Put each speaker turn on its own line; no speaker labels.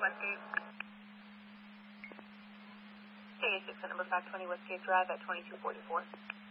Westgate.
KA6 at number 520 Westgate Drive at 2244.